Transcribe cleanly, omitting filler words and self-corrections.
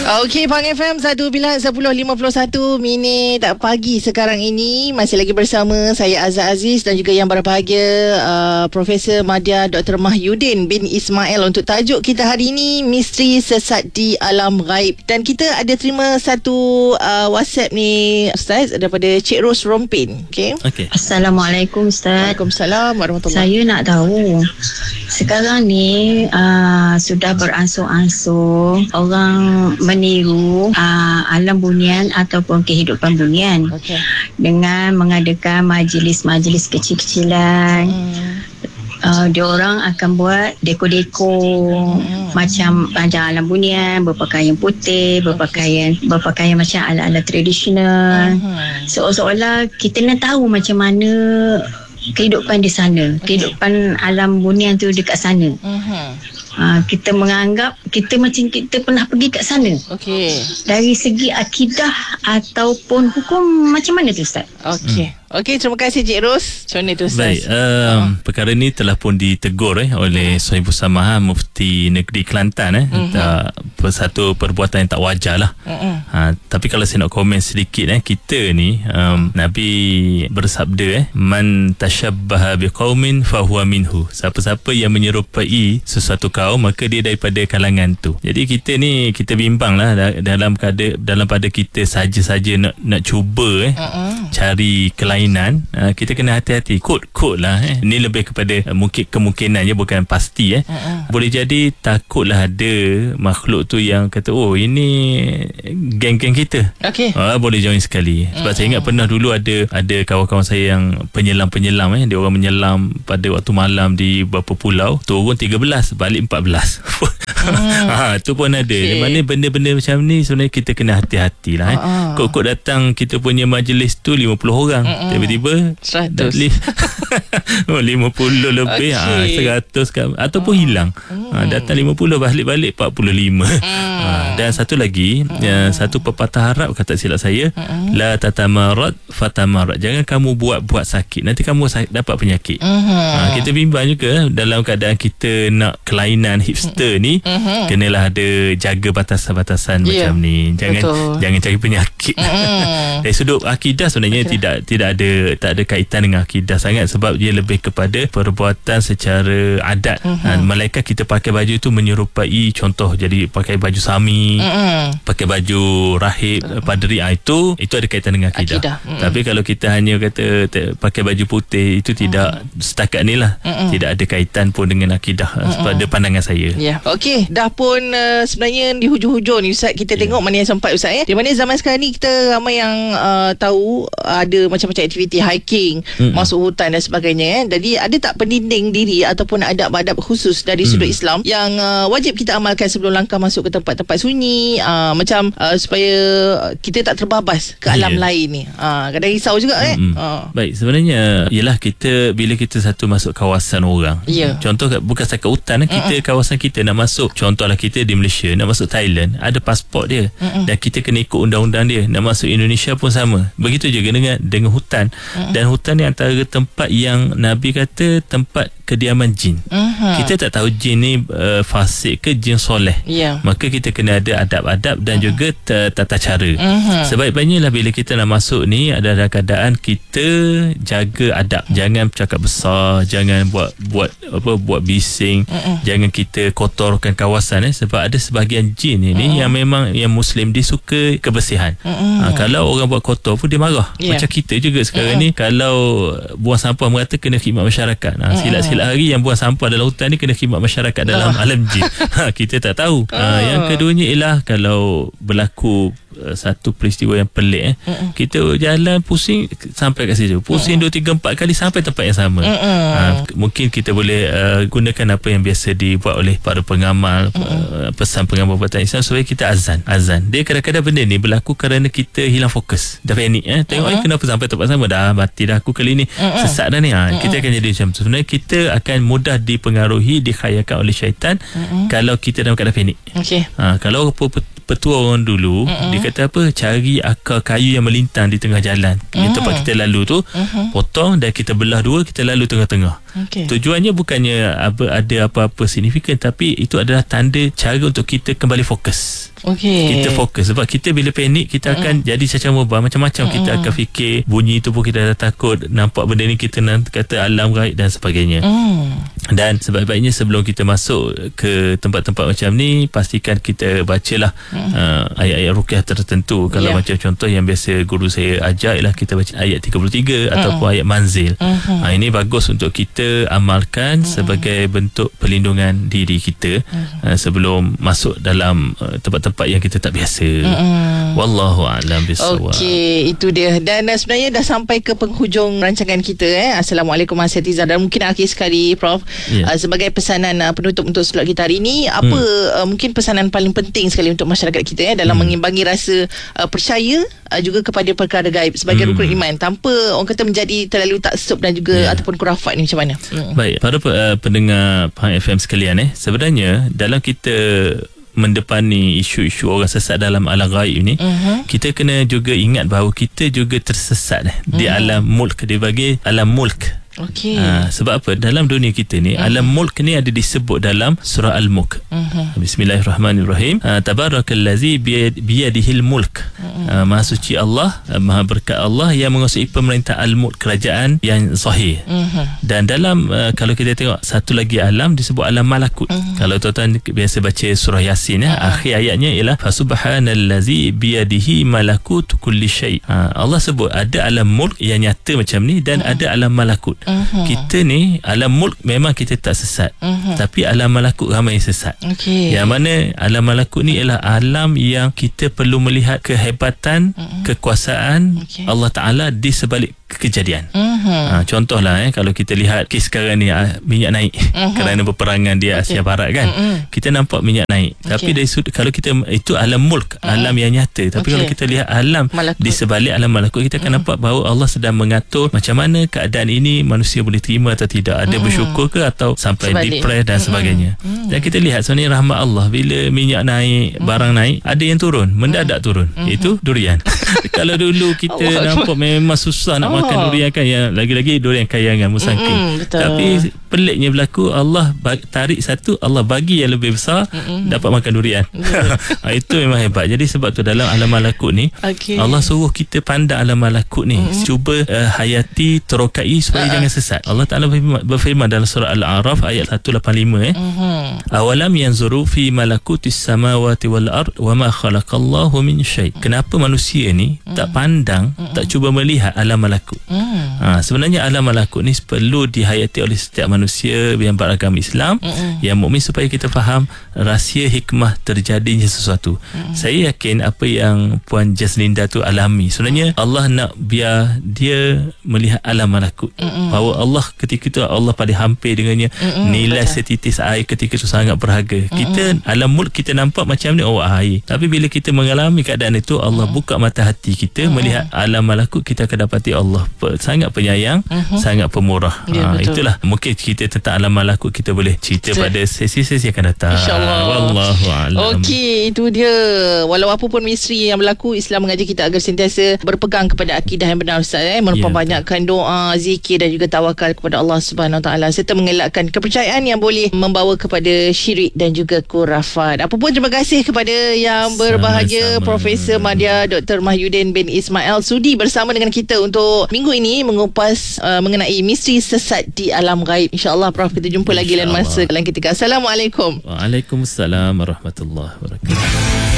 Okey, Pang FM 10:51 pagi sekarang ini. Masih lagi bersama saya Azhar Aziz dan juga yang berbahagia Profesor Madya Dr. Mahyudin bin Ismail untuk tajuk kita hari ini, Misteri Sesat di Alam Ghaib. Dan kita ada terima satu WhatsApp ni Ustaz daripada Cik Ros Rompin. Okey. Assalamualaikum Ustaz. Waalaikumsalam warahmatullahi. Saya nak tahu sekarang ni sudah beransur-ansur orang meniru alam bunian ataupun kehidupan bunian dengan mengadakan majlis-majlis kecil-kecilan. Diorang akan buat deko-deko macam alam bunian, berpakaian putih, berpakaian macam ala-ala tradisional. Seolah-olah kita nak tahu macam mana kehidupan di sana, kehidupan alam bunian tu dekat sana. Kita menganggap kita macam kita pernah pergi kat sana. Dari segi akidah ataupun hukum, macam mana tu Ustaz? Okey, terima kasih Cik Ros. Macam mana tu Ustaz? Baik, perkara ni telah pun ditegur oleh Sahibul Samah Mufti Negeri Kelantan satu perbuatan yang tak wajar lah. Tapi kalau saya nak komen sedikit, kita ni Nabi bersabda, man tashabbaha biqaumin fahuwa minhu. Siapa-siapa yang menyerupai sesuatu kaum, maka dia daripada kalangan tu. Jadi kita ni, kita bimbang lah dalam pada kita saja-saja nak cuba cari kelainan, kita kena hati-hati. Kod lah. Ini lebih kepada mungkin kemungkinan je, bukan pasti. Boleh jadi takutlah ada makhluk tu yang kata, oh ini geng-geng kita. Boleh join sekali. Sebab saya ingat pernah dulu ada kawan-kawan saya yang penyelam. Dia orang menyelam pada waktu malam di beberapa pulau, turun 13, balik 14. Tu pun ada. Di mana benda-benda macam ni sebenarnya kita kena hati-hati lah. Kod datang kita punya majlis tu 50 orang, tiba-tiba 100 50 lebih, 100 ataupun hilang. Datang 50, balik 45. Dan satu lagi, satu pepatah Arab kata silap saya, la tatamarat fatamarat. Jangan kamu buat sakit, nanti kamu dapat penyakit. Kita bimbang juga dalam keadaan kita nak kelainan hipster ni, kenalah ada jaga batasan-batasan macam ni. Jangan cari penyakit. Dari sudut akidah sebenarnya tak ada kaitan dengan akidah sangat, sebab dia lebih kepada perbuatan secara adat. Malaikat kita pakai baju tu menyerupai contoh, jadi pakai baju sami, pakai baju rahib, padri, itu ada kaitan dengan akidah. Tapi kalau kita hanya kata pakai baju putih, itu tidak setakat ni lah, tidak ada kaitan pun dengan akidah pada pandangan saya. Okey, dah pun sebenarnya di hujung-hujung ni Ustaz, kita tengok mana yang sempat Ustaz. Di mana zaman sekarang ni kita ramai yang tahu ada macam-macam aktiviti hiking, masuk hutan dan sebagainya. Jadi ada tak pendinding diri ataupun adab-adab khusus dari sudut Islam yang wajib kita amalkan sebelum langkah masuk ke tempat-tempat sunyi, macam supaya kita tak terbabas ke alam lain ni? Kadang risau juga Baik, sebenarnya ialah kita, bila kita satu masuk kawasan orang, contoh bukan setakat hutan, kita kawasan kita nak masuk, contohlah kita di Malaysia nak masuk Thailand, ada pasport dia, dan kita kena ikut undang-undang dia. Nak masuk Indonesia pun sama. Begitu juga dengan hutan. Dan hutan ni antara tempat yang Nabi kata tempat kediaman jin. Kita tak tahu jin ni fasik ke jin soleh. Maka kita kena ada adab-adab dan juga tata cara. Sebaik-baiknya lah bila kita nak masuk ni, ada keadaan kita jaga adab. Jangan bercakap besar, jangan buat bising, jangan kita kotorkan kawasan, sebab ada sebahagian jin ini yang memang yang Muslim, dia suka kebersihan. Kalau orang buat kotor pun dia marah. Macam kita juga sekarang ni, kalau buang sampah merata, kena khidmat masyarakat. Silat-silat hari yang buang sampah dalam hutan ni kena khidmat masyarakat dalam alam jin. Kita tak tahu. Yang keduanya ialah kalau berlaku satu peristiwa yang pelik, kita jalan pusing sampai kat situ, pusing 2, 3, 4 kali sampai tempat yang sama. Mungkin kita boleh gunakan apa yang biasa dibuat oleh para pengamal, pesan pengamal perbuatan Islam, supaya kita azan. Dia kadang-kadang benda ni berlaku kerana kita hilang fokus, dah panik, tengok kenapa sampai tempat sama, dah mati dah aku kali ni, sesat dah ni. Kita akan jadi macam tu. Sebenarnya kita akan mudah dipengaruhi, dikhayalkan oleh syaitan kalau kita dalam keadaan panik. Kalau petua orang dulu, dia kata apa, cari akar kayu yang melintang di tengah jalan. Di tempat kita lalu tu, potong dan kita belah dua, kita lalu tengah-tengah. Tujuannya bukannya ada apa-apa signifikan, tapi itu adalah tanda cara untuk kita kembali fokus. Kita fokus. Sebab kita bila panik, kita akan jadi cacang mubah macam-macam. Kita akan fikir, bunyi tu pun kita dah takut, nampak benda ni kita kata alam gaib dan sebagainya. Dan sebaik-baiknya sebelum kita masuk ke tempat-tempat macam ni, pastikan kita bacalah ayat-ayat ruqyah tertentu. Kalau macam contoh yang biasa guru saya ajar ialah kita baca ayat 33 ataupun ayat manzil. Ini bagus untuk kita amalkan sebagai bentuk perlindungan diri kita sebelum masuk dalam tempat-tempat yang kita tak biasa. Wallahu a'lam bissawab. Okey, itu dia. Dan sebenarnya dah sampai ke penghujung rancangan kita. Assalamualaikum Hatiza. Dan mungkin akhir sekali Prof, sebagai pesanan penutup untuk slot kita hari ini, apa mungkin pesanan paling penting sekali untuk masyarakat kita dalam mengimbangi rasa percaya juga kepada perkara gaib sebagai rukun iman, tanpa orang kata menjadi terlalu taksub dan juga ataupun khurafat ni, macam mana? Baik, para pendengar Pahang FM sekalian, sebenarnya dalam kita mendepani isu-isu orang sesat dalam alam gaib ni, kita kena juga ingat bahawa kita juga tersesat di alam mulk. Dia bagi alam mulk. Sebab apa? Dalam dunia kita ni, alam mulk ni ada disebut dalam surah Al-Mulk. Bismillahirrahmanirrahim. Tabarakallazi biyadihil mulk. Maha suci Allah, maha berkat Allah yang menguasai pemerintah Al-Mulk, kerajaan yang sahih. Dan dalam kalau kita tengok satu lagi alam disebut alam malakut. Kalau tuan-tuan biasa baca surah Yasin, akhir ayatnya ialah fasubhanallazi biyadihi malakut kulli syai. Allah sebut ada alam mulk yang nyata macam ni dan ada alam malakut. Kita ni alam mulk memang kita tak sesat, tapi alam malakut ramai yang sesat. Yang mana alam malakut ni ialah alam yang kita perlu melihat kehebatan, kekuasaan Allah Ta'ala di sebalik kejadian. Contohlah kalau kita lihat kes sekarang ni, minyak naik kerana peperangan di Asia Barat kan, kita nampak minyak naik, tapi dari sudut kalau kita, itu alam mulk, alam yang nyata. Tapi kalau kita lihat alam malakut, di sebalik alam malakut, kita akan nampak bahawa Allah sedang mengatur macam mana keadaan ini manusia boleh terima atau tidak, ada bersyukur ke atau sampai depres dan sebagainya. Dan kita lihat sebenarnya rahmat Allah, bila minyak naik, barang naik, ada yang turun, mendadak turun, iaitu durian. Kalau dulu kita nampak memang susah nak makan durian kan, yang lagi-lagi durian kayangan musangking. Tapi peliknya berlaku, Allah tarik satu, Allah bagi yang lebih besar, dapat makan durian. Itu memang hebat. Jadi sebab tu dalam alam malakut ni, Allah suruh kita pandang alam malakut ni, cuba hayati, terokai supaya jangan sesat. Allah Ta'ala berfirman dalam surah Al-A'raf ayat 185, awalam yanzuru fi malakutis samawati wal ard wa ma khalaqallahu min syai. Kenapa manusia ni tak pandang, tak cuba melihat alam malakut? Sebenarnya alam malakut ni perlu dihayati oleh setiap manusia yang beragama Islam, yang mukmin, supaya kita faham rahsia hikmah terjadinya sesuatu. Saya yakin apa yang Puan Jaslinda tu alami, sebenarnya Allah nak biar dia melihat alam malakut, bahawa Allah ketika itu Allah pada hampir dengannya, nilai setitis air ketika itu sangat berharga. Kita alam mulk kita nampak macam ni, air, tapi bila kita mengalami keadaan itu, Allah buka mata hati kita melihat alam malakut, kita akan dapati Allah sangat penyayang, sangat pemurah. Itulah mungkin kita tentang alam malakut kita boleh cerita pada sesi-sesi akan datang, InsyaAllah. Wallahu a'lam. Okey, itu dia. Walau apa pun misteri yang berlaku, Islam mengajar kita agar sentiasa berpegang kepada akidah yang benar, Ustaz, memperbanyakkan doa, zikir dan juga tawakal kepada Allah Subhanahu Wa Taala, serta mengelakkan kepercayaan yang boleh membawa kepada syirik dan juga khurafat. Apa pun, terima kasih kepada yang berbahagia, Profesor Madya Dr. Mahyudin bin Ismail sudi bersama dengan kita untuk minggu ini mengupas mengenai misteri sesat di alam gaib. InsyaAllah Prof, kita jumpa lagi lain masa, lain ketika. Assalamualaikum. Waalaikumsalam warahmatullahi wabarakatuh.